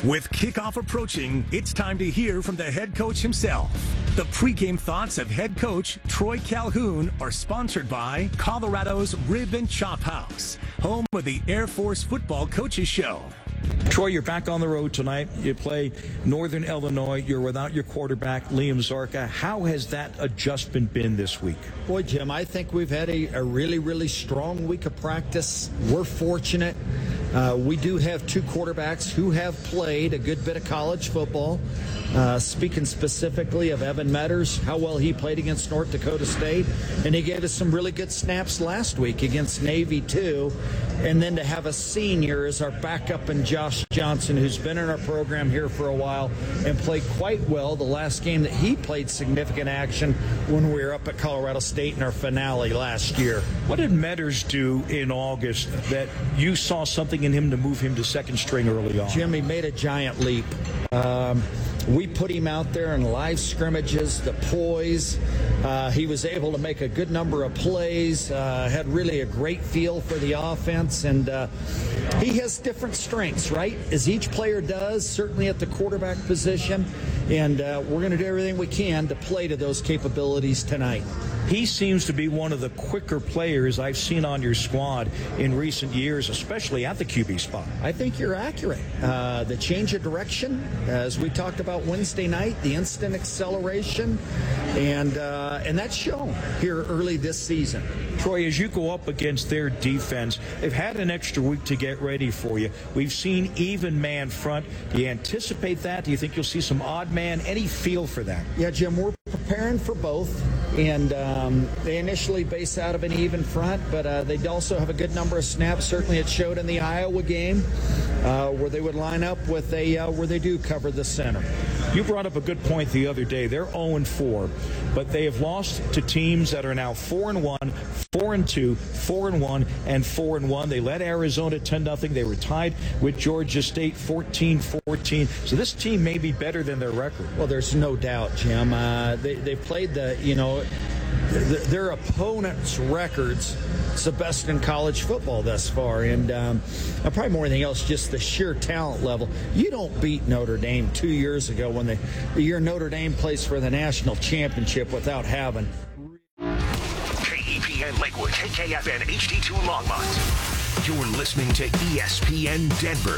With kickoff approaching, it's time to hear from the head coach himself. The pregame thoughts of head coach Troy Calhoun are sponsored by Colorado's Rib and Chop House, home of the Air Force Football Coaches Show. Troy, you're back on the road tonight. You play Northern Illinois. You're without your quarterback, Liam Zarka. How has that adjustment been this week? Boy, Jim, I think we've had a really, really strong week of practice. We're fortunate. We do have two quarterbacks who have played a good bit of college football. Speaking specifically of Evan Metters, how well he played against North Dakota State. And he gave us some really good snaps last week against Navy, too. And then to have a senior as our backup in Josh Johnson, who's been in our program here for a while and played quite well the last game that he played significant action when we were up at Colorado State in our finale last year. What did Metters do in August that you saw something in him to move him to second string early on? Jimmy made a giant leap. We put him out there in live scrimmages, the poise. He was able to make a good number of plays, had really a great feel for the offense, and he has different strengths, right, as each player does, certainly at the quarterback position, and we're going to do everything we can to play to those capabilities tonight. He seems to be one of the quicker players I've seen on your squad in recent years, especially at the QB spot. I think you're accurate. The change of direction, as we talked about Wednesday night, the instant acceleration, and that's shown here early this season. Troy, as you go up against their defense, they've had an extra week to get ready for you. We've seen even man front. Do you anticipate that? Do you think you'll see some odd man? Any feel for that? Yeah, Jim, we're preparing for both. And they initially base out of an even front, but they also have a good number of snaps. Certainly it showed in the Iowa game where they would line up with where they do cover the center. You brought up a good point the other day. They're 0-4, but they have lost to teams that are now 4-1, 4-2, 4-1, and 4-1. They led Arizona 10-0. They were tied with Georgia State 14-14. So this team may be better than their record. Well, there's no doubt, Jim. They've played their opponents' records. It's the best in college football thus far, and probably more than anything else, just the sheer talent level. You don't beat Notre Dame 2 years ago when the year Notre Dame plays for the national championship without having. KEPN Lakewood, KKFN HD2 Longmont. You're listening to ESPN Denver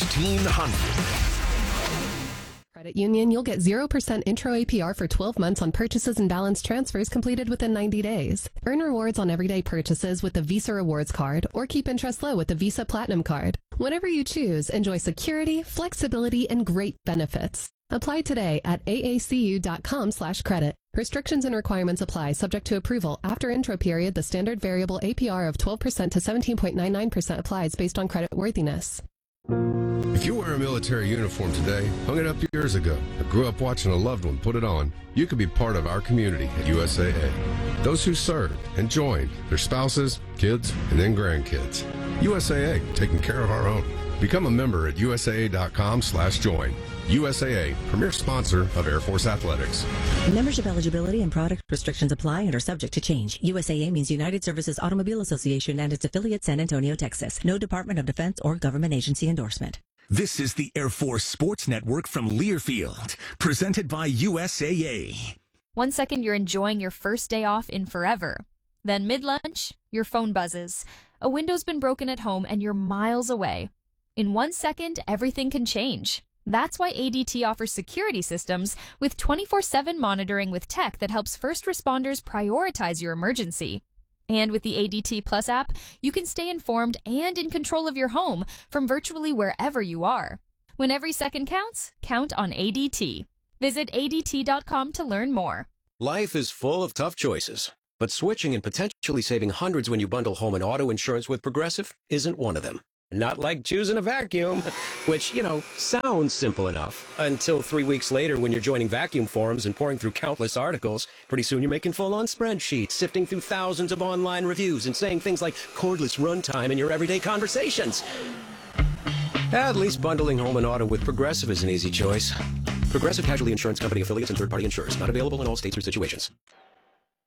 1600. Credit Union, you'll get 0% intro APR for 12 months on purchases and balance transfers completed within 90 days. Earn rewards on everyday purchases with the Visa Rewards Card or keep interest low with the Visa Platinum Card. Whatever you choose, enjoy security, flexibility, and great benefits. Apply today at aacu.com/credit. Restrictions and requirements apply, subject to approval. After intro period, the standard variable APR of 12% to 17.99% applies based on credit worthiness. If you wear a military uniform today, hung it up years ago, or grew up watching a loved one put it on, you could be part of our community at USAA. Those who served and joined, their spouses, kids, and then grandkids. USAA, taking care of our own. Become a member at USAA.com/join. USAA, premier sponsor of Air Force Athletics. Membership eligibility and product restrictions apply and are subject to change. USAA means United Services Automobile Association and its affiliate, San Antonio, Texas. No Department of Defense or government agency endorsement. This is the Air Force Sports Network from Learfield, presented by USAA. 1 second you're enjoying your first day off in forever. Then mid-lunch, your phone buzzes. A window's been broken at home and you're miles away. In 1 second, everything can change. That's why ADT offers security systems with 24/7 monitoring with tech that helps first responders prioritize your emergency. And with the ADT Plus app, you can stay informed and in control of your home from virtually wherever you are. When every second counts, count on ADT. Visit ADT.com to learn more. Life is full of tough choices, but switching and potentially saving hundreds when you bundle home and auto insurance with Progressive isn't one of them. Not like choosing a vacuum, which, sounds simple enough. Until 3 weeks later when you're joining vacuum forums and pouring through countless articles, pretty soon you're making full-on spreadsheets, sifting through thousands of online reviews and saying things like cordless runtime in your everyday conversations. At least bundling home and auto with Progressive is an easy choice. Progressive Casualty Insurance Company affiliates and third-party insurers. Not available in all states or situations.